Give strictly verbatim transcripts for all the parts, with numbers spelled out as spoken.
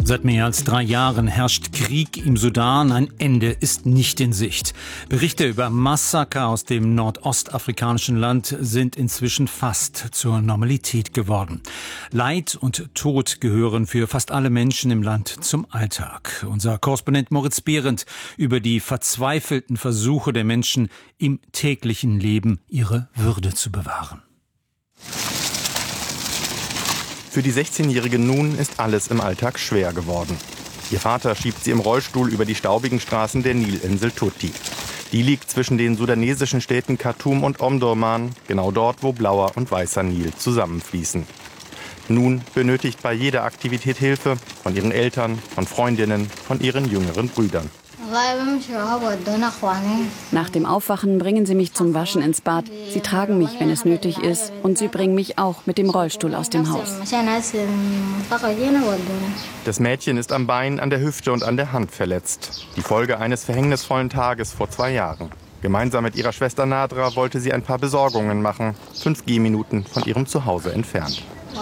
Seit mehr als drei Jahren herrscht Krieg im Sudan. Ein Ende ist nicht in Sicht. Berichte über Massaker aus dem nordostafrikanischen Land sind inzwischen fast zur Normalität geworden. Leid und Tod gehören für fast alle Menschen im Land zum Alltag. Unser Korrespondent Moritz Behrendt über die verzweifelten Versuche der Menschen, im täglichen Leben ihre Würde zu bewahren. Für die sechzehnjährige Nun ist alles im Alltag schwer geworden. Ihr Vater schiebt sie im Rollstuhl über die staubigen Straßen der Nilinsel Tutti. Die liegt zwischen den sudanesischen Städten Khartoum und Omdurman, genau dort, wo blauer und weißer Nil zusammenfließen. Nun benötigt bei jeder Aktivität Hilfe von ihren Eltern, von Freundinnen, von ihren jüngeren Brüdern. Nach dem Aufwachen bringen sie mich zum Waschen ins Bad. Sie tragen mich, wenn es nötig ist, und sie bringen mich auch mit dem Rollstuhl aus dem Haus. Das Mädchen ist am Bein, an der Hüfte und an der Hand verletzt. Die Folge eines verhängnisvollen Tages vor zwei Jahren. Gemeinsam mit ihrer Schwester Nadra wollte sie ein paar Besorgungen machen, fünf Gehminuten von ihrem Zuhause entfernt.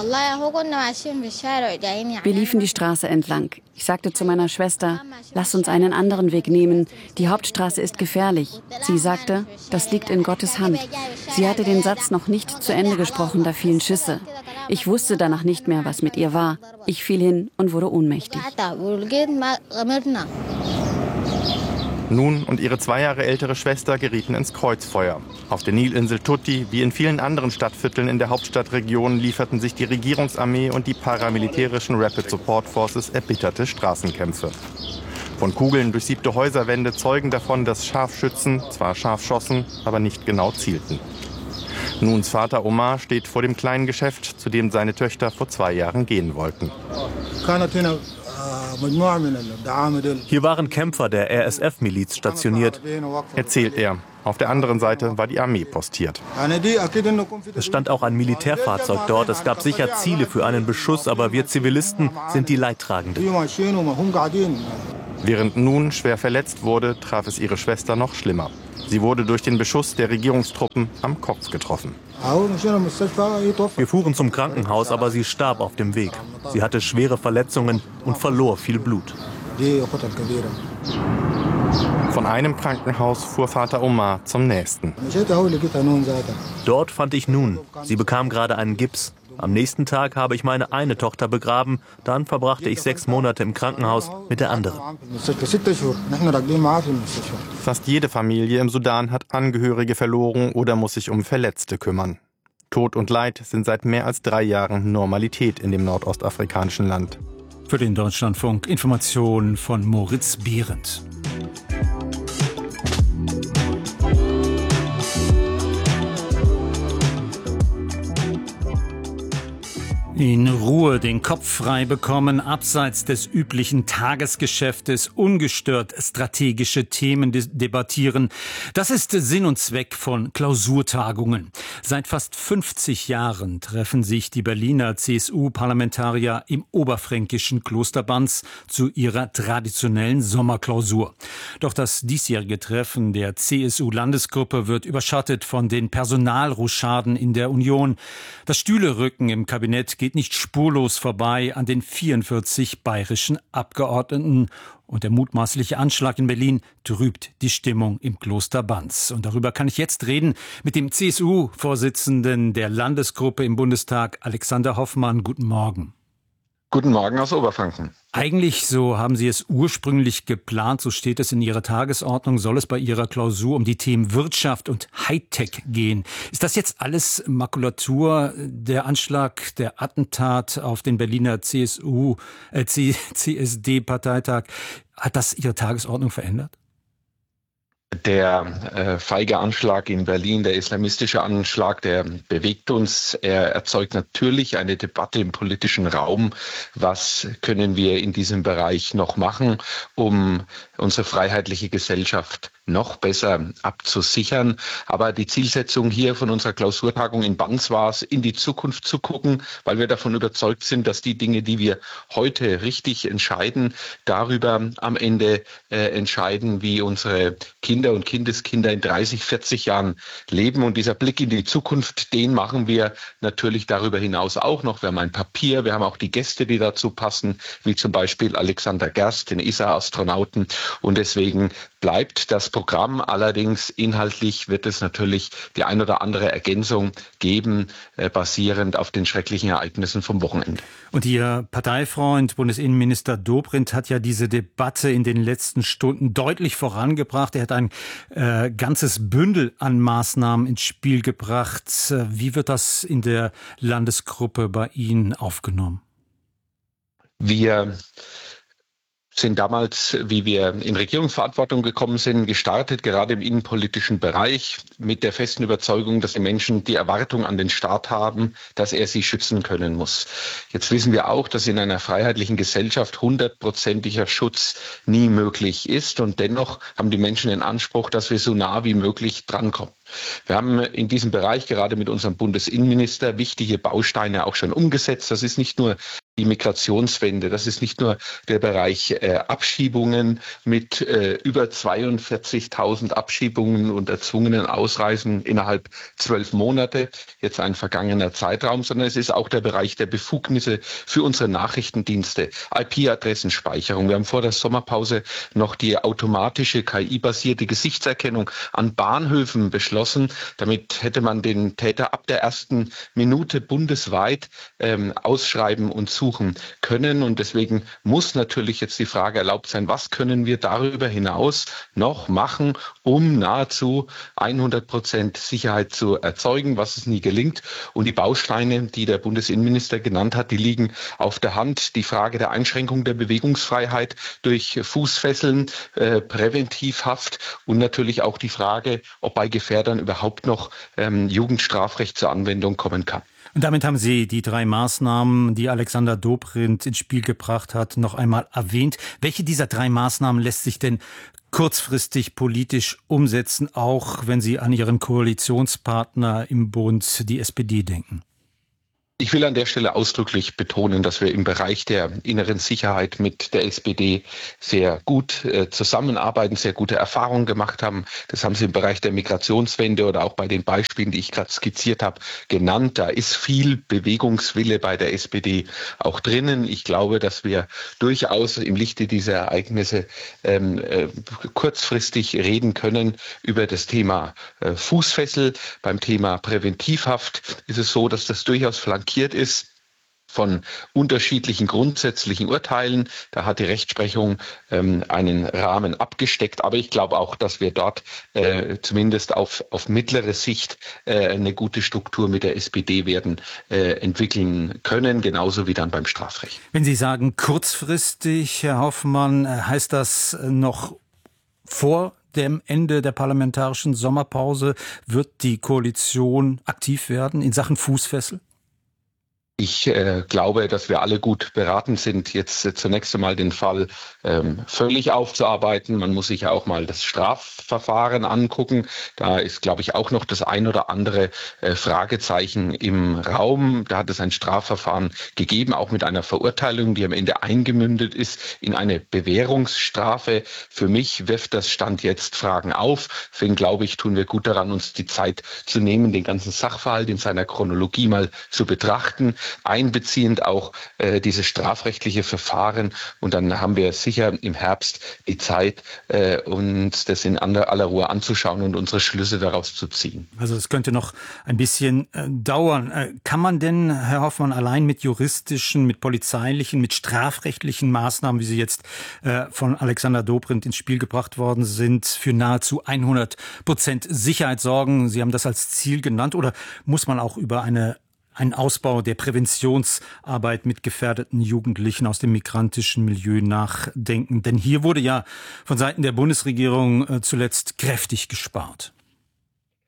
Wir liefen die Straße entlang. Ich sagte zu meiner Schwester, lass uns einen anderen Weg nehmen. Die Hauptstraße ist gefährlich. Sie sagte, das liegt in Gottes Hand. Sie hatte den Satz noch nicht zu Ende gesprochen, da fielen Schüsse. Ich wusste danach nicht mehr, was mit ihr war. Ich fiel hin und wurde ohnmächtig. Nun und ihre zwei Jahre ältere Schwester gerieten ins Kreuzfeuer. Auf der Nilinsel Tutti, wie in vielen anderen Stadtvierteln in der Hauptstadtregion, lieferten sich die Regierungsarmee und die paramilitärischen Rapid Support Forces erbitterte Straßenkämpfe. Von Kugeln durchsiebte Häuserwände zeugen davon, dass Scharfschützen zwar scharf schossen, aber nicht genau zielten. Nuns Vater Omar steht vor dem kleinen Geschäft, zu dem seine Töchter vor zwei Jahren gehen wollten. Hier waren Kämpfer der R S F-Miliz stationiert, erzählt er. Auf der anderen Seite war die Armee postiert. Es stand auch ein Militärfahrzeug dort. Es gab sicher Ziele für einen Beschuss, aber wir Zivilisten sind die Leidtragenden. Während Nun schwer verletzt wurde, traf es ihre Schwester noch schlimmer. Sie wurde durch den Beschuss der Regierungstruppen am Kopf getroffen. Wir fuhren zum Krankenhaus, aber sie starb auf dem Weg. Sie hatte schwere Verletzungen und verlor viel Blut. Von einem Krankenhaus fuhr Vater Omar zum nächsten. Dort fand ich Nun. Sie bekam gerade einen Gips. Am nächsten Tag habe ich meine eine Tochter begraben. Dann verbrachte ich sechs Monate im Krankenhaus mit der anderen. Fast jede Familie im Sudan hat Angehörige verloren oder muss sich um Verletzte kümmern. Tod und Leid sind seit mehr als drei Jahren Normalität in dem nordostafrikanischen Land. Für den Deutschlandfunk Informationen von Moritz Behrendt. In Ruhe den Kopf frei bekommen, abseits des üblichen Tagesgeschäftes, ungestört strategische Themen debattieren. Das ist Sinn und Zweck von Klausurtagungen. Seit fast fünfzig Jahren treffen sich die Berliner C S U-Parlamentarier im oberfränkischen Kloster Banz zu ihrer traditionellen Sommerklausur. Doch das diesjährige Treffen der C S U-Landesgruppe wird überschattet von den Personalrochaden in der Union. Das Stühlerücken im Kabinett geht nicht spurlos vorbei an den vierundvierzig bayerischen Abgeordneten. Und der mutmaßliche Anschlag in Berlin trübt die Stimmung im Kloster Banz. Und darüber kann ich jetzt reden mit dem C S U-Vorsitzenden der Landesgruppe im Bundestag, Alexander Hoffmann. Guten Morgen. Guten Morgen aus Oberfranken. Eigentlich, so haben Sie es ursprünglich geplant, so steht es in Ihrer Tagesordnung, soll es bei Ihrer Klausur um die Themen Wirtschaft und Hightech gehen. Ist das jetzt alles Makulatur, der Anschlag, der Attentat auf den Berliner C S U, äh, C S D-Parteitag, hat das Ihre Tagesordnung verändert? Der äh, feige Anschlag in Berlin, der islamistische Anschlag, der bewegt uns. Er erzeugt natürlich eine Debatte im politischen Raum. Was können wir in diesem Bereich noch machen, um unsere freiheitliche Gesellschaft noch besser abzusichern. Aber die Zielsetzung hier von unserer Klausurtagung in Banz war es, in die Zukunft zu gucken, weil wir davon überzeugt sind, dass die Dinge, die wir heute richtig entscheiden, darüber am Ende äh, entscheiden, wie unsere Kinder und Kindeskinder in dreißig, vierzig Jahren leben. Und dieser Blick in die Zukunft, den machen wir natürlich darüber hinaus auch noch. Wir haben ein Papier, wir haben auch die Gäste, die dazu passen, wie zum Beispiel Alexander Gerst, den E S A-Astronauten. Und deswegen bleibt das Programm. Allerdings inhaltlich wird es natürlich die ein oder andere Ergänzung geben, äh, basierend auf den schrecklichen Ereignissen vom Wochenende. Und Ihr Parteifreund, Bundesinnenminister Dobrindt, hat ja diese Debatte in den letzten Stunden deutlich vorangebracht. Er hat ein äh, ganzes Bündel an Maßnahmen ins Spiel gebracht. Wie wird das in der Landesgruppe bei Ihnen aufgenommen? Wir sind damals, wie wir in Regierungsverantwortung gekommen sind, gestartet, gerade im innenpolitischen Bereich, mit der festen Überzeugung, dass die Menschen die Erwartung an den Staat haben, dass er sie schützen können muss. Jetzt wissen wir auch, dass in einer freiheitlichen Gesellschaft hundertprozentiger Schutz nie möglich ist. Und dennoch haben die Menschen den Anspruch, dass wir so nah wie möglich drankommen. Wir haben in diesem Bereich gerade mit unserem Bundesinnenminister wichtige Bausteine auch schon umgesetzt. Das ist nicht nur die Migrationswende, das ist nicht nur der Bereich äh, Abschiebungen mit äh, über zweiundvierzigtausend Abschiebungen und erzwungenen Ausreisen innerhalb zwölf Monate, jetzt ein vergangener Zeitraum, sondern es ist auch der Bereich der Befugnisse für unsere Nachrichtendienste, I P-Adressenspeicherung. Wir haben vor der Sommerpause noch die automatische K I-basierte Gesichtserkennung an Bahnhöfen beschlossen. Damit hätte man den Täter ab der ersten Minute bundesweit ähm, ausschreiben und suchen können. Und deswegen muss natürlich jetzt die Frage erlaubt sein, was können wir darüber hinaus noch machen, um nahezu hundert Prozent Sicherheit zu erzeugen, was es nie gelingt. Und die Bausteine, die der Bundesinnenminister genannt hat, die liegen auf der Hand. Die Frage der Einschränkung der Bewegungsfreiheit durch Fußfesseln, äh, Präventivhaft und natürlich auch die Frage, ob bei Gefährdern überhaupt noch ähm, Jugendstrafrecht zur Anwendung kommen kann. Und damit haben Sie die drei Maßnahmen, die Alexander Dobrindt ins Spiel gebracht hat, noch einmal erwähnt. Welche dieser drei Maßnahmen lässt sich denn kurzfristig politisch umsetzen, auch wenn Sie an Ihren Koalitionspartner im Bund, die S P D, denken? Ich will an der Stelle ausdrücklich betonen, dass wir im Bereich der inneren Sicherheit mit der S P D sehr gut äh, zusammenarbeiten, sehr gute Erfahrungen gemacht haben. Das haben Sie im Bereich der Migrationswende oder auch bei den Beispielen, die ich gerade skizziert habe, genannt. Da ist viel Bewegungswille bei der S P D auch drinnen. Ich glaube, dass wir durchaus im Lichte dieser Ereignisse ähm, äh, kurzfristig reden können über das Thema äh, Fußfessel. Beim Thema Präventivhaft ist es so, dass das durchaus flankiert ist von unterschiedlichen grundsätzlichen Urteilen. Da hat die Rechtsprechung ähm, einen Rahmen abgesteckt. Aber ich glaube auch, dass wir dort äh, zumindest auf, auf mittlere Sicht äh, eine gute Struktur mit der S P D werden äh, entwickeln können, genauso wie dann beim Strafrecht. Wenn Sie sagen kurzfristig, Herr Hoffmann, heißt das noch vor dem Ende der parlamentarischen Sommerpause? Wird die Koalition aktiv werden in Sachen Fußfessel? Ich äh, glaube, dass wir alle gut beraten sind, jetzt äh, zunächst einmal den Fall ähm, völlig aufzuarbeiten. Man muss sich ja auch mal das Strafverfahren angucken. Da ist, glaube ich, auch noch das ein oder andere äh, Fragezeichen im Raum. Da hat es ein Strafverfahren gegeben, auch mit einer Verurteilung, die am Ende eingemündet ist in eine Bewährungsstrafe. Für mich wirft das Stand jetzt Fragen auf. Deswegen glaube ich, tun wir gut daran, uns die Zeit zu nehmen, den ganzen Sachverhalt in seiner Chronologie mal zu betrachten, einbeziehend auch äh, dieses strafrechtliche Verfahren. Und dann haben wir sicher im Herbst die Zeit, äh, uns das in aller Ruhe anzuschauen und unsere Schlüsse daraus zu ziehen. Also es könnte noch ein bisschen äh, dauern. Äh, kann man denn, Herr Hoffmann, allein mit juristischen, mit polizeilichen, mit strafrechtlichen Maßnahmen, wie sie jetzt äh, von Alexander Dobrindt ins Spiel gebracht worden sind, für nahezu hundert Prozent Sicherheit sorgen? Sie haben das als Ziel genannt. Oder muss man auch über eine Ein Ausbau der Präventionsarbeit mit gefährdeten Jugendlichen aus dem migrantischen Milieu nachdenken? Denn hier wurde ja von Seiten der Bundesregierung zuletzt kräftig gespart.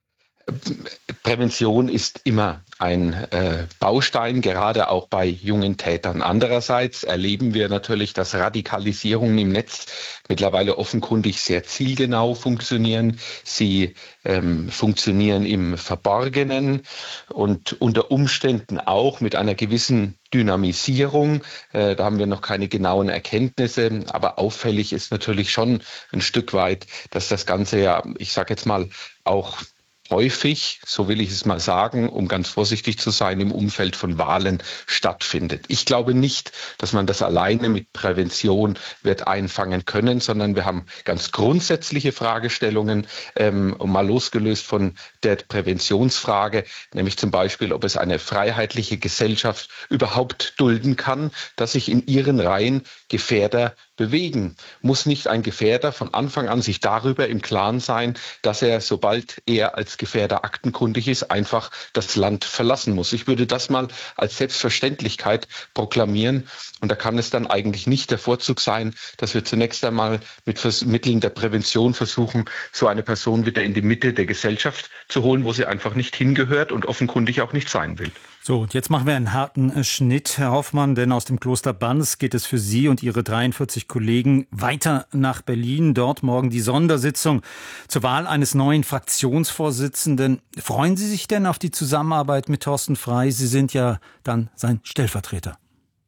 Prävention ist immer ein äh, Baustein, gerade auch bei jungen Tätern. Andererseits erleben wir natürlich, dass Radikalisierungen im Netz mittlerweile offenkundig sehr zielgenau funktionieren. Sie ähm, funktionieren im Verborgenen und unter Umständen auch mit einer gewissen Dynamisierung. Äh, da haben wir noch keine genauen Erkenntnisse, aber auffällig ist natürlich schon ein Stück weit, dass das Ganze ja, ich sage jetzt mal, auch häufig, so will ich es mal sagen, um ganz vorsichtig zu sein, im Umfeld von Wahlen stattfindet. Ich glaube nicht, dass man das alleine mit Prävention wird einfangen können, sondern wir haben ganz grundsätzliche Fragestellungen, ähm, mal losgelöst von der Präventionsfrage, nämlich zum Beispiel, ob es eine freiheitliche Gesellschaft überhaupt dulden kann, dass sich in ihren Reihen Gefährder bewegen. Muss nicht ein Gefährder von Anfang an sich darüber im Klaren sein, dass er, sobald er als Gefährder aktenkundig ist, einfach das Land verlassen muss. Ich würde das mal als Selbstverständlichkeit proklamieren. Und da kann es dann eigentlich nicht der Vorzug sein, dass wir zunächst einmal mit Vers- Mitteln der Prävention versuchen, so eine Person wieder in die Mitte der Gesellschaft zu holen, wo sie einfach nicht hingehört und offenkundig auch nicht sein will. So, und jetzt machen wir einen harten Schnitt, Herr Hoffmann, denn aus dem Kloster Banz geht es für Sie und Ihre dreiundvierzig Kollegen weiter nach Berlin. Dort morgen die Sondersitzung zur Wahl eines neuen Fraktionsvorsitzenden. Freuen Sie sich denn auf die Zusammenarbeit mit Thorsten Frey? Sie sind ja dann sein Stellvertreter.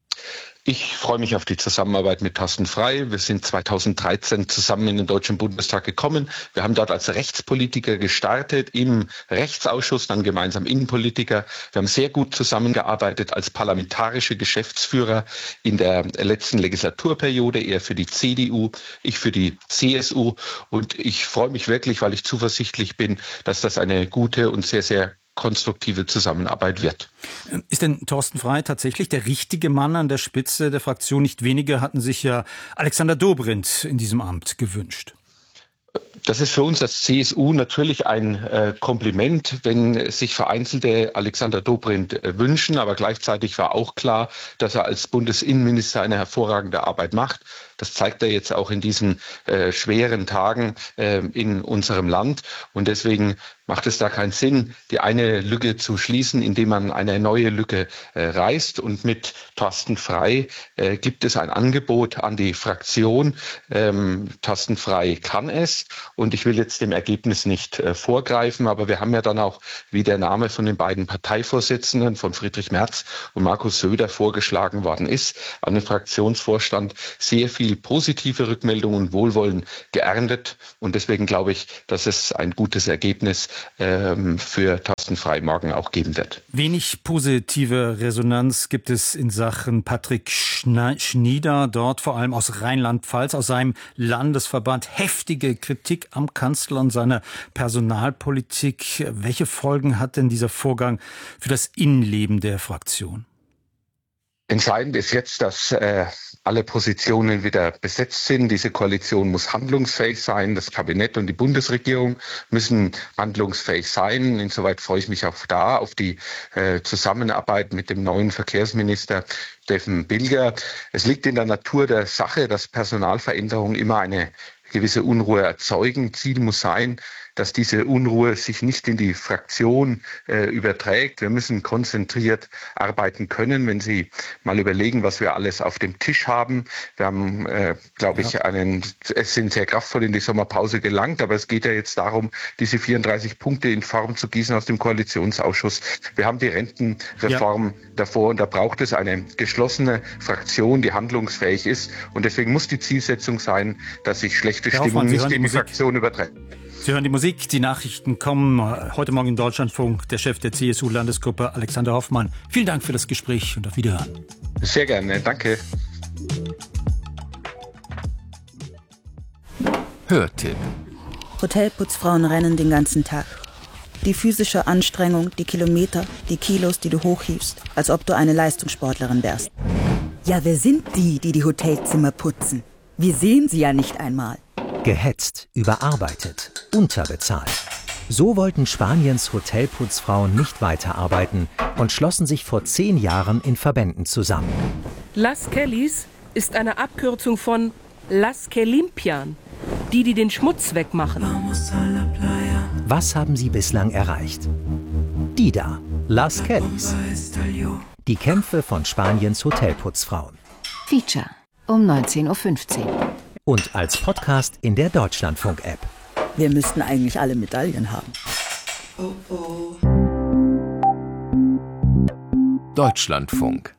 Ich freue mich auf die Zusammenarbeit mit Thorsten Frey. Wir sind zweitausenddreizehn zusammen in den Deutschen Bundestag gekommen. Wir haben dort als Rechtspolitiker gestartet, im Rechtsausschuss, dann gemeinsam Innenpolitiker. Wir haben sehr gut zusammengearbeitet als parlamentarische Geschäftsführer in der letzten Legislaturperiode, er für die C D U, ich für die C S U. Und ich freue mich wirklich, weil ich zuversichtlich bin, dass das eine gute und sehr, sehr konstruktive Zusammenarbeit wird. Ist denn Thorsten Frey tatsächlich der richtige Mann an der Spitze der Fraktion? Nicht wenige hatten sich ja Alexander Dobrindt in diesem Amt gewünscht. Das ist für uns als C S U natürlich ein äh, Kompliment, wenn sich vereinzelte Alexander Dobrindt äh, wünschen. Aber gleichzeitig war auch klar, dass er als Bundesinnenminister eine hervorragende Arbeit macht. Das zeigt er jetzt auch in diesen äh, schweren Tagen äh, in unserem Land. Und deswegen macht es da keinen Sinn, die eine Lücke zu schließen, indem man eine neue Lücke äh, reißt. Und mit Thorsten Frey äh, gibt es ein Angebot an die Fraktion. Ähm, Thorsten Frey kann es. Und ich will jetzt dem Ergebnis nicht äh, vorgreifen, aber wir haben ja dann auch, wie der Name von den beiden Parteivorsitzenden, von Friedrich Merz und Markus Söder vorgeschlagen worden ist, an den Fraktionsvorstand sehr viel positive Rückmeldungen und Wohlwollen geerntet. Und deswegen glaube ich, dass es ein gutes Ergebnis ähm, für Thorsten Frey morgen auch geben wird. Wenig positive Resonanz gibt es in Sachen Patrick Schnieder, dort vor allem aus Rheinland-Pfalz, aus seinem Landesverband. Heftige Kritik am Kanzler und seiner Personalpolitik. Welche Folgen hat denn dieser Vorgang für das Innenleben der Fraktion? Entscheidend ist jetzt, dass äh, alle Positionen wieder besetzt sind. Diese Koalition muss handlungsfähig sein. Das Kabinett und die Bundesregierung müssen handlungsfähig sein. Insoweit freue ich mich auch da auf die äh, Zusammenarbeit mit dem neuen Verkehrsminister Steffen Bilger. Es liegt in der Natur der Sache, dass Personalveränderungen immer eine gewisse Unruhe erzeugen. Ziel muss sein, dass diese Unruhe sich nicht in die Fraktion äh, überträgt. Wir müssen konzentriert arbeiten können, wenn Sie mal überlegen, was wir alles auf dem Tisch haben. Wir haben, äh, glaube ich, einen, es sind sehr kraftvoll in die Sommerpause gelangt, aber es geht ja jetzt darum, diese vierunddreißig Punkte in Form zu gießen aus dem Koalitionsausschuss. Wir haben die Rentenreform ja. davor und da braucht es eine geschlossene Fraktion, die handlungsfähig ist. Und deswegen muss die Zielsetzung sein, dass sich schlechte Herr Stimmung Hoffmann, nicht in die Musik. Fraktion überträgt. Sie hören die Musik, die Nachrichten kommen. Heute Morgen im Deutschlandfunk der Chef der C S U-Landesgruppe, Alexander Hoffmann. Vielen Dank für das Gespräch und auf Wiederhören. Sehr gerne, danke. Hörtipp. Hotelputzfrauen rennen den ganzen Tag. Die physische Anstrengung, die Kilometer, die Kilos, die du hochhiefst, als ob du eine Leistungssportlerin wärst. Ja, wer sind die, die die Hotelzimmer putzen? Wir sehen sie ja nicht einmal. Gehetzt, überarbeitet, unterbezahlt. So wollten Spaniens Hotelputzfrauen nicht weiterarbeiten und schlossen sich vor zehn Jahren in Verbänden zusammen. Las Kellys ist eine Abkürzung von Las que limpian, die, die den Schmutz wegmachen. Was haben sie bislang erreicht? Die da, Las Kellys. Die Kämpfe von Spaniens Hotelputzfrauen. Feature um neunzehn Uhr fünfzehn. Und als Podcast in der Deutschlandfunk-App. Wir müssten eigentlich alle Medaillen haben. Oh, oh. Deutschlandfunk.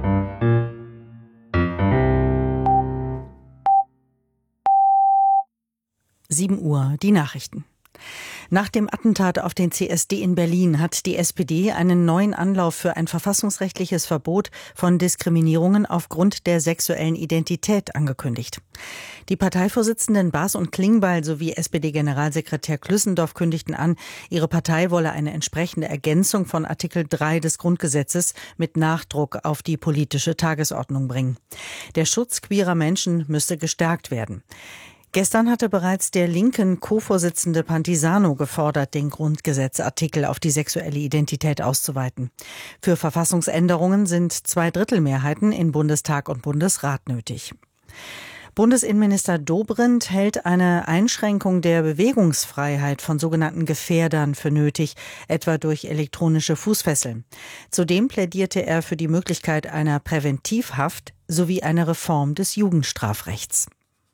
sieben Uhr, die Nachrichten. Nach dem Attentat auf den C S D in Berlin hat die S P D einen neuen Anlauf für ein verfassungsrechtliches Verbot von Diskriminierungen aufgrund der sexuellen Identität angekündigt. Die Parteivorsitzenden Baas und Klingbeil sowie S P D-Generalsekretär Klüssendorf kündigten an, ihre Partei wolle eine entsprechende Ergänzung von Artikel drei des Grundgesetzes mit Nachdruck auf die politische Tagesordnung bringen. Der Schutz queerer Menschen müsse gestärkt werden. Gestern hatte bereits der linken Co-Vorsitzende Pantisano gefordert, den Grundgesetzartikel auf die sexuelle Identität auszuweiten. Für Verfassungsänderungen sind Zweidrittelmehrheiten in Bundestag und Bundesrat nötig. Bundesinnenminister Dobrindt hält eine Einschränkung der Bewegungsfreiheit von sogenannten Gefährdern für nötig, etwa durch elektronische Fußfesseln. Zudem plädierte er für die Möglichkeit einer Präventivhaft sowie eine Reform des Jugendstrafrechts.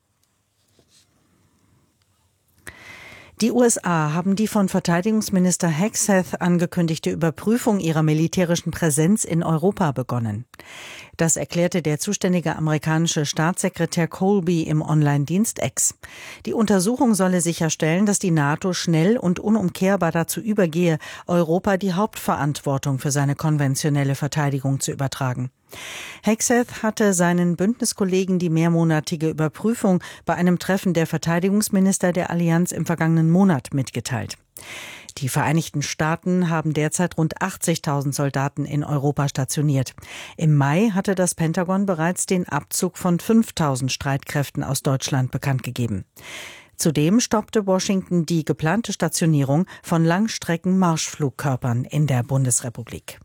Die U S A haben die von Verteidigungsminister Hegseth angekündigte Überprüfung ihrer militärischen Präsenz in Europa begonnen. Das erklärte der zuständige amerikanische Staatssekretär Colby im Online-Dienst X. Die Untersuchung solle sicherstellen, dass die NATO schnell und unumkehrbar dazu übergehe, Europa die Hauptverantwortung für seine konventionelle Verteidigung zu übertragen. Hegseth hatte seinen Bündniskollegen die mehrmonatige Überprüfung bei einem Treffen der Verteidigungsminister der Allianz im vergangenen Monat mitgeteilt. Die Vereinigten Staaten haben derzeit rund achtzigtausend Soldaten in Europa stationiert. Im Mai hatte das Pentagon bereits den Abzug von fünftausend Streitkräften aus Deutschland bekannt gegeben. Zudem stoppte Washington die geplante Stationierung von Langstrecken-Marschflugkörpern in der Bundesrepublik.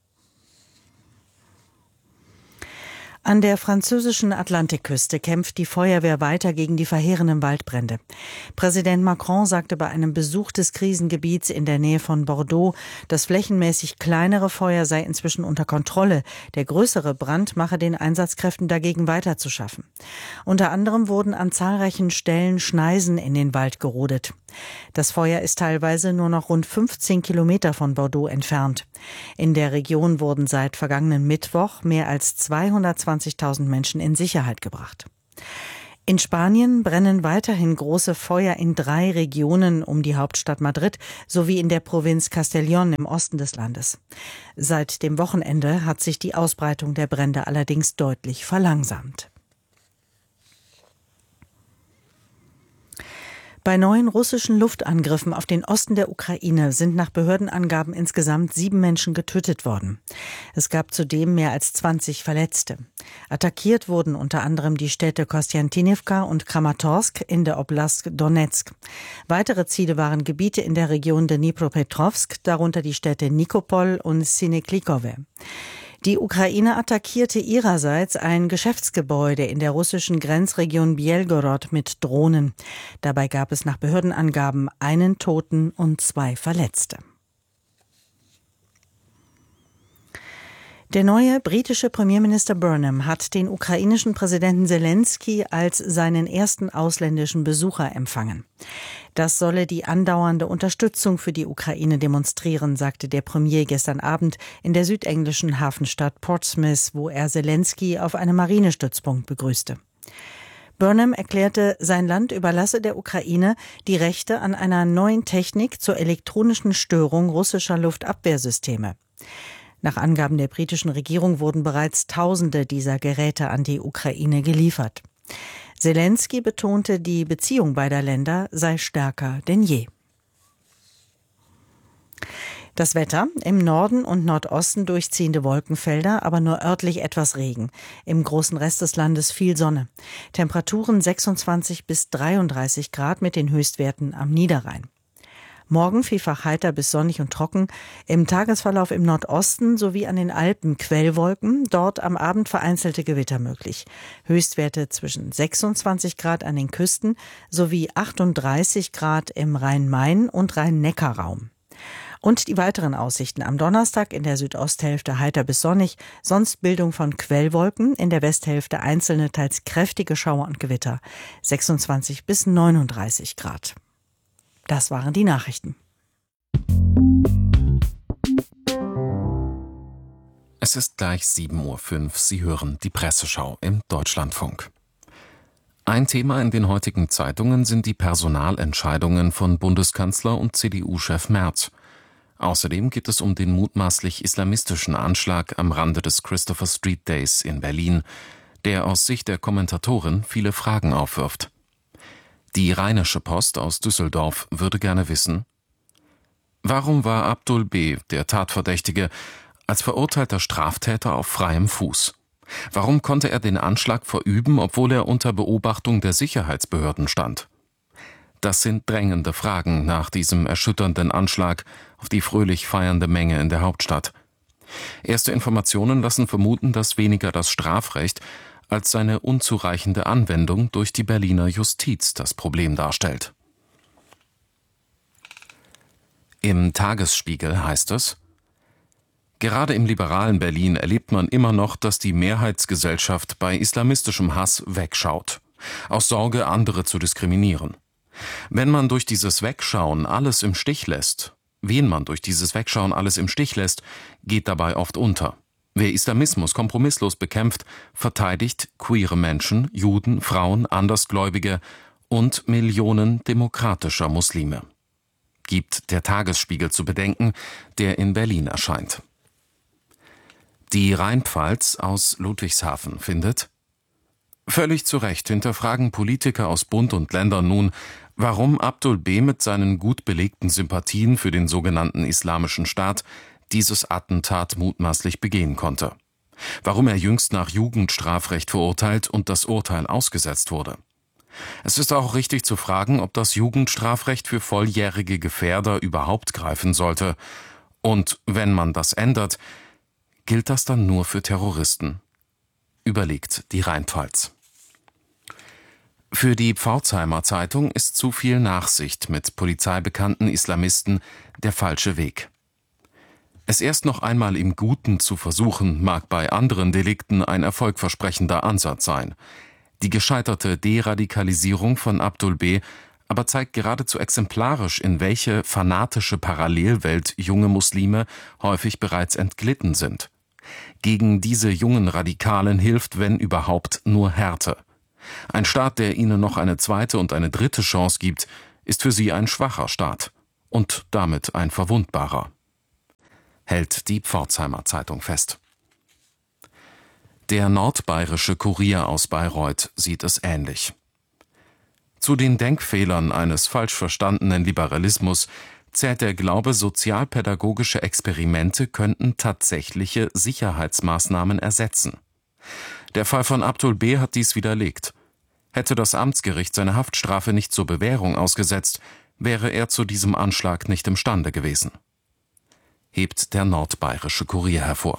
An der französischen Atlantikküste kämpft die Feuerwehr weiter gegen die verheerenden Waldbrände. Präsident Macron sagte bei einem Besuch des Krisengebiets in der Nähe von Bordeaux, das flächenmäßig kleinere Feuer sei inzwischen unter Kontrolle. Der größere Brand mache den Einsatzkräften dagegen weiter zu schaffen. Unter anderem wurden an zahlreichen Stellen Schneisen in den Wald gerodet. Das Feuer ist teilweise nur noch rund fünfzehn Kilometer von Bordeaux entfernt. In der Region wurden seit vergangenen Mittwoch mehr als zweihundertzwanzigtausend Menschen in Sicherheit gebracht. In Spanien brennen weiterhin große Feuer in drei Regionen um die Hauptstadt Madrid sowie in der Provinz Castellón im Osten des Landes. Seit dem Wochenende hat sich die Ausbreitung der Brände allerdings deutlich verlangsamt. Bei neuen russischen Luftangriffen auf den Osten der Ukraine sind nach Behördenangaben insgesamt sieben Menschen getötet worden. Es gab zudem mehr als zwanzig Verletzte. Attackiert wurden unter anderem die Städte Kostjantinivka und Kramatorsk in der Oblast Donetsk. Weitere Ziele waren Gebiete in der Region Dnipropetrovsk, darunter die Städte Nikopol und Sineklikowe. Die Ukraine attackierte ihrerseits ein Geschäftsgebäude in der russischen Grenzregion Belgorod mit Drohnen. Dabei gab es nach Behördenangaben einen Toten und zwei Verletzte. Der neue britische Premierminister Burnham hat den ukrainischen Präsidenten Zelensky als seinen ersten ausländischen Besucher empfangen. Das solle die andauernde Unterstützung für die Ukraine demonstrieren, sagte der Premier gestern Abend in der südenglischen Hafenstadt Portsmouth, wo er Zelensky auf einem Marinestützpunkt begrüßte. Burnham erklärte, sein Land überlasse der Ukraine die Rechte an einer neuen Technik zur elektronischen Störung russischer Luftabwehrsysteme. Nach Angaben der britischen Regierung wurden bereits Tausende dieser Geräte an die Ukraine geliefert. Zelensky betonte, die Beziehung beider Länder sei stärker denn je. Das Wetter: im Norden und Nordosten durchziehende Wolkenfelder, aber nur örtlich etwas Regen. Im großen Rest des Landes viel Sonne. Temperaturen sechsundzwanzig bis dreiunddreißig Grad mit den Höchstwerten am Niederrhein. Morgen vielfach heiter bis sonnig und trocken. Im Tagesverlauf im Nordosten sowie an den Alpen Quellwolken. Dort am Abend vereinzelte Gewitter möglich. Höchstwerte zwischen sechsundzwanzig Grad an den Küsten sowie achtunddreißig Grad im Rhein-Main- und Rhein-Neckar-Raum. Und die weiteren Aussichten am Donnerstag in der Südosthälfte heiter bis sonnig, sonst Bildung von Quellwolken, in der Westhälfte einzelne teils kräftige Schauer und Gewitter, sechsundzwanzig bis neununddreißig Grad. Das waren die Nachrichten. Es ist gleich sieben Uhr fünf. Sie hören die Presseschau im Deutschlandfunk. Ein Thema in den heutigen Zeitungen sind die Personalentscheidungen von Bundeskanzler und C D U-Chef Merz. Außerdem geht es um den mutmaßlich islamistischen Anschlag am Rande des Christopher Street Days in Berlin, der aus Sicht der Kommentatorin viele Fragen aufwirft. Die Rheinische Post aus Düsseldorf würde gerne wissen: Warum war Abdul B., der Tatverdächtige, als verurteilter Straftäter auf freiem Fuß? Warum konnte er den Anschlag verüben, obwohl er unter Beobachtung der Sicherheitsbehörden stand? Das sind drängende Fragen nach diesem erschütternden Anschlag auf die fröhlich feiernde Menge in der Hauptstadt. Erste Informationen lassen vermuten, dass weniger das Strafrecht als seine unzureichende Anwendung durch die Berliner Justiz das Problem darstellt. Im Tagesspiegel heißt es: Gerade im liberalen Berlin erlebt man immer noch, dass die Mehrheitsgesellschaft bei islamistischem Hass wegschaut, aus Sorge, andere zu diskriminieren. Wenn man durch dieses Wegschauen alles im Stich lässt, wen man durch dieses Wegschauen alles im Stich lässt, geht dabei oft unter. Wer Islamismus kompromisslos bekämpft, verteidigt queere Menschen, Juden, Frauen, Andersgläubige und Millionen demokratischer Muslime. Gibt der Tagesspiegel zu bedenken, der in Berlin erscheint. Die Rheinpfalz aus Ludwigshafen findet: Völlig zu Recht hinterfragen Politiker aus Bund und Ländern nun, warum Abdul B. mit seinen gut belegten Sympathien für den sogenannten Islamischen Staat dieses Attentat mutmaßlich begehen konnte. Warum er jüngst nach Jugendstrafrecht verurteilt und das Urteil ausgesetzt wurde. Es ist auch richtig zu fragen, ob das Jugendstrafrecht für volljährige Gefährder überhaupt greifen sollte. Und wenn man das ändert, gilt das dann nur für Terroristen? Überlegt die Rheinpfalz. Für die Pforzheimer Zeitung ist zu viel Nachsicht mit polizeibekannten Islamisten der falsche Weg. Es erst noch einmal im Guten zu versuchen, mag bei anderen Delikten ein erfolgversprechender Ansatz sein. Die gescheiterte Deradikalisierung von Abdul B. aber zeigt geradezu exemplarisch, in welche fanatische Parallelwelt junge Muslime häufig bereits entglitten sind. Gegen diese jungen Radikalen hilft, wenn überhaupt, nur Härte. Ein Staat, der ihnen noch eine zweite und eine dritte Chance gibt, ist für sie ein schwacher Staat und damit ein verwundbarer. Hält die Pforzheimer Zeitung fest. Der Nordbayerische Kurier aus Bayreuth sieht es ähnlich. Zu den Denkfehlern eines falsch verstandenen Liberalismus zählt der Glaube, sozialpädagogische Experimente könnten tatsächliche Sicherheitsmaßnahmen ersetzen. Der Fall von Abdul B. hat dies widerlegt. Hätte das Amtsgericht seine Haftstrafe nicht zur Bewährung ausgesetzt, wäre er zu diesem Anschlag nicht imstande gewesen. Hebt der Nordbayerische Kurier hervor.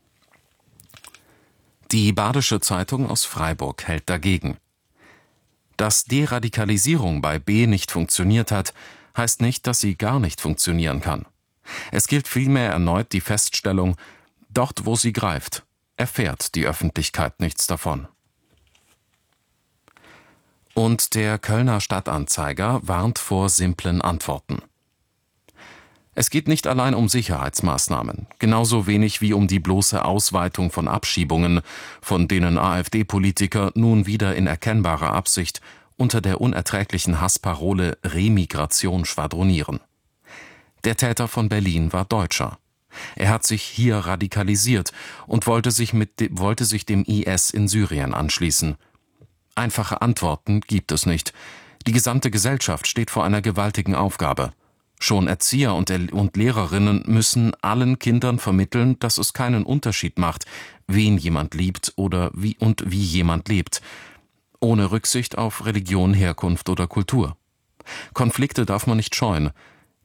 Die Badische Zeitung aus Freiburg hält dagegen. Dass Deradikalisierung bei B. nicht funktioniert hat, heißt nicht, dass sie gar nicht funktionieren kann. Es gilt vielmehr erneut die Feststellung: Dort, wo sie greift, erfährt die Öffentlichkeit nichts davon. Und der Kölner Stadtanzeiger warnt vor simplen Antworten. Es geht nicht allein um Sicherheitsmaßnahmen, genauso wenig wie um die bloße Ausweitung von Abschiebungen, von denen AfD-Politiker nun wieder in erkennbarer Absicht unter der unerträglichen Hassparole Remigration schwadronieren. Der Täter von Berlin war Deutscher. Er hat sich hier radikalisiert und wollte sich, mit de- wollte sich dem I S in Syrien anschließen. Einfache Antworten gibt es nicht. Die gesamte Gesellschaft steht vor einer gewaltigen Aufgabe. Schon Erzieher und, und Lehrerinnen müssen allen Kindern vermitteln, dass es keinen Unterschied macht, wen jemand liebt oder wie und wie jemand lebt, ohne Rücksicht auf Religion, Herkunft oder Kultur. Konflikte darf man nicht scheuen.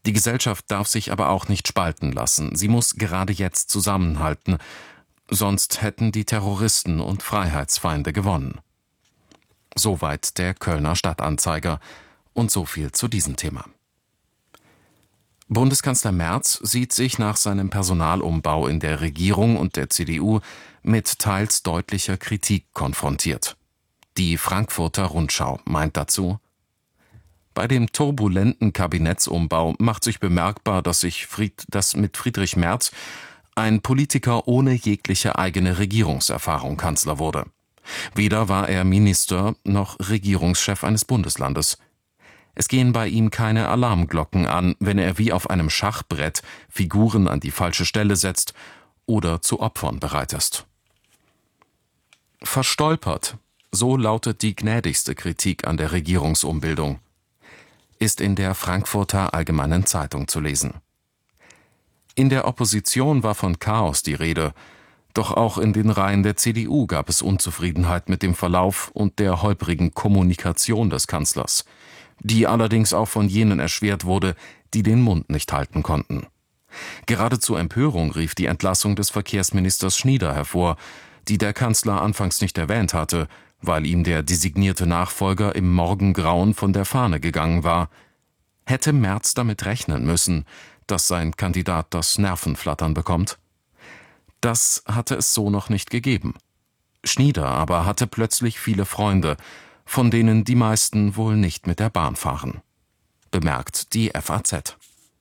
Die Gesellschaft darf sich aber auch nicht spalten lassen. Sie muss gerade jetzt zusammenhalten. Sonst hätten die Terroristen und Freiheitsfeinde gewonnen. Soweit der Kölner Stadtanzeiger. Und so viel zu diesem Thema. Bundeskanzler Merz sieht sich nach seinem Personalumbau in der Regierung und der C D U mit teils deutlicher Kritik konfrontiert. Die Frankfurter Rundschau meint dazu: Bei dem turbulenten Kabinettsumbau macht sich bemerkbar, dass, sich Fried, dass mit Friedrich Merz ein Politiker ohne jegliche eigene Regierungserfahrung Kanzler wurde. Weder war er Minister noch Regierungschef eines Bundeslandes. Es gehen bei ihm keine Alarmglocken an, wenn er wie auf einem Schachbrett Figuren an die falsche Stelle setzt oder zu Opfern bereit ist. Verstolpert, so lautet die gnädigste Kritik an der Regierungsumbildung, ist in der Frankfurter Allgemeinen Zeitung zu lesen. In der Opposition war von Chaos die Rede, doch auch in den Reihen der C D U gab es Unzufriedenheit mit dem Verlauf und der holprigen Kommunikation des Kanzlers, die allerdings auch von jenen erschwert wurde, die den Mund nicht halten konnten. Geradezu Empörung rief die Entlassung des Verkehrsministers Schnieder hervor, die der Kanzler anfangs nicht erwähnt hatte, weil ihm der designierte Nachfolger im Morgengrauen von der Fahne gegangen war. Hätte Merz damit rechnen müssen, dass sein Kandidat das Nervenflattern bekommt? Das hatte es so noch nicht gegeben. Schnieder aber hatte plötzlich viele Freunde, von denen die meisten wohl nicht mit der Bahn fahren. Bemerkt die F A Z.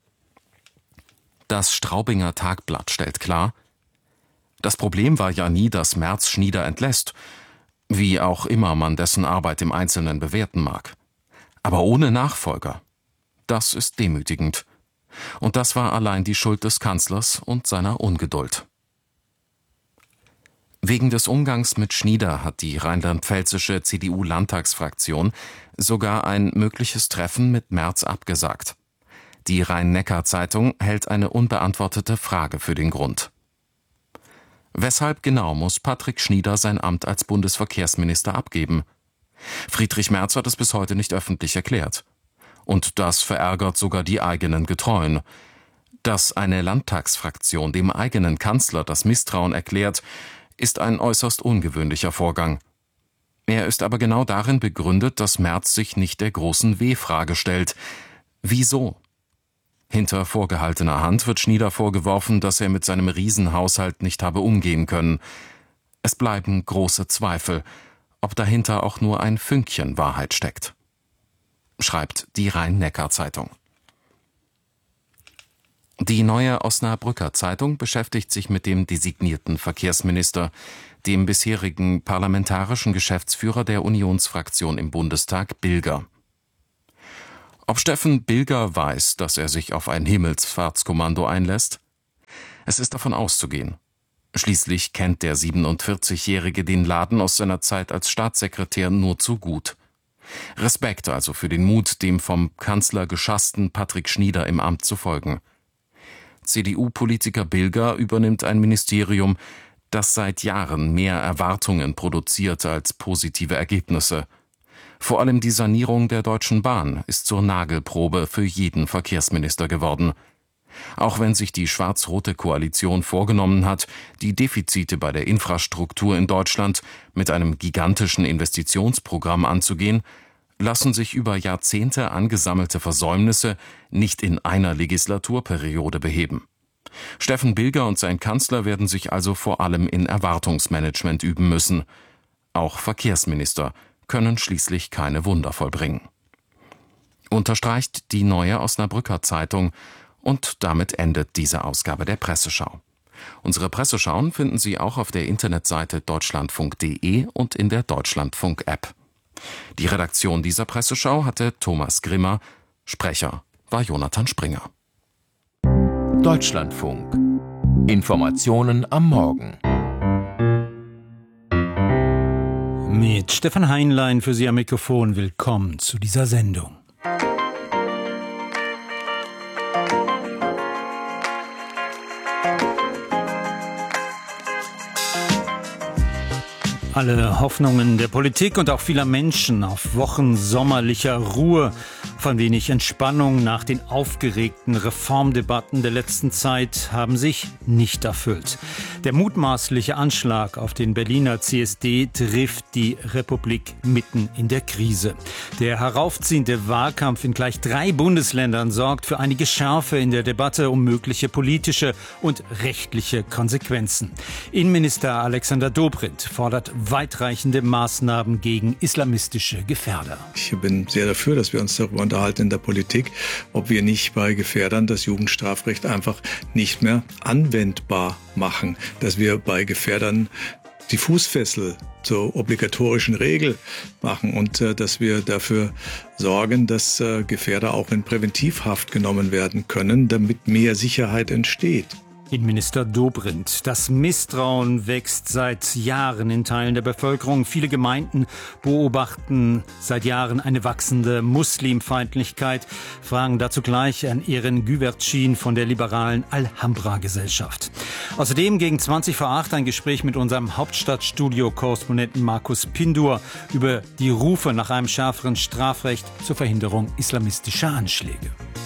Das Straubinger Tagblatt stellt klar: Das Problem war ja nie, dass Merz Schnieder entlässt, wie auch immer man dessen Arbeit im Einzelnen bewerten mag. Aber ohne Nachfolger. Das ist demütigend. Und das war allein die Schuld des Kanzlers und seiner Ungeduld. Wegen des Umgangs mit Schnieder hat die rheinland-pfälzische C D U-Landtagsfraktion sogar ein mögliches Treffen mit Merz abgesagt. Die Rhein-Neckar-Zeitung hält eine unbeantwortete Frage für den Grund. Weshalb genau muss Patrick Schnieder sein Amt als Bundesverkehrsminister abgeben? Friedrich Merz hat es bis heute nicht öffentlich erklärt. Und das verärgert sogar die eigenen Getreuen. Dass eine Landtagsfraktion dem eigenen Kanzler das Misstrauen erklärt, ist ein äußerst ungewöhnlicher Vorgang. Er ist aber genau darin begründet, dass Merz sich nicht der großen W-Frage stellt. Wieso? Hinter vorgehaltener Hand wird Schnieder vorgeworfen, dass er mit seinem Riesenhaushalt nicht habe umgehen können. Es bleiben große Zweifel, ob dahinter auch nur ein Fünkchen Wahrheit steckt. Schreibt die Rhein-Neckar-Zeitung. Die Neue Osnabrücker Zeitung beschäftigt sich mit dem designierten Verkehrsminister, dem bisherigen parlamentarischen Geschäftsführer der Unionsfraktion im Bundestag, Bilger. Ob Steffen Bilger weiß, dass er sich auf ein Himmelfahrtskommando einlässt? Es ist davon auszugehen. Schließlich kennt der siebenundvierzigjährige den Laden aus seiner Zeit als Staatssekretär nur zu gut. Respekt also für den Mut, dem vom Kanzler geschassten Patrick Schnieder im Amt zu folgen. C D U-Politiker Bilger übernimmt ein Ministerium, das seit Jahren mehr Erwartungen produziert als positive Ergebnisse. Vor allem die Sanierung der Deutschen Bahn ist zur Nagelprobe für jeden Verkehrsminister geworden. Auch wenn sich die schwarz-rote Koalition vorgenommen hat, die Defizite bei der Infrastruktur in Deutschland mit einem gigantischen Investitionsprogramm anzugehen, lassen sich über Jahrzehnte angesammelte Versäumnisse nicht in einer Legislaturperiode beheben. Steffen Bilger und sein Kanzler werden sich also vor allem in Erwartungsmanagement üben müssen. Auch Verkehrsminister können schließlich keine Wunder vollbringen. Unterstreicht die Neue Osnabrücker Zeitung, und damit endet diese Ausgabe der Presseschau. Unsere Presseschauen finden Sie auch auf der Internetseite deutschlandfunk punkt de und in der Deutschlandfunk-App. Die Redaktion dieser Presseschau hatte Thomas Grimmer, Sprecher war Jonathan Springer. Deutschlandfunk. Informationen am Morgen. Mit Stefan Heinlein für Sie am Mikrofon. Willkommen zu dieser Sendung. Alle Hoffnungen der Politik und auch vieler Menschen auf Wochen sommerlicher Ruhe, von wenig Entspannung nach den aufgeregten Reformdebatten der letzten Zeit haben sich nicht erfüllt. Der mutmaßliche Anschlag auf den Berliner C S D trifft die Republik mitten in der Krise. Der heraufziehende Wahlkampf in gleich drei Bundesländern sorgt für einige Schärfe in der Debatte um mögliche politische und rechtliche Konsequenzen. Innenminister Alexander Dobrindt fordert weitreichende Maßnahmen gegen islamistische Gefährder. Ich bin sehr dafür, dass wir uns darüber unterhalten in der Politik, ob wir nicht bei Gefährdern das Jugendstrafrecht einfach nicht mehr anwendbar machen. Dass wir bei Gefährdern die Fußfessel zur obligatorischen Regel machen und äh, dass wir dafür sorgen, dass äh, Gefährder auch in Präventivhaft genommen werden können, damit mehr Sicherheit entsteht. Innenminister Dobrindt. Das Misstrauen wächst seit Jahren in Teilen der Bevölkerung. Viele Gemeinden beobachten seit Jahren eine wachsende Muslimfeindlichkeit, fragen dazu gleich an Eren Güvercin von der liberalen Alhambra-Gesellschaft. Außerdem gegen zwanzig vor acht ein Gespräch mit unserem Hauptstadtstudio-Korrespondenten Markus Pindur über die Rufe nach einem schärferen Strafrecht zur Verhinderung islamistischer Anschläge.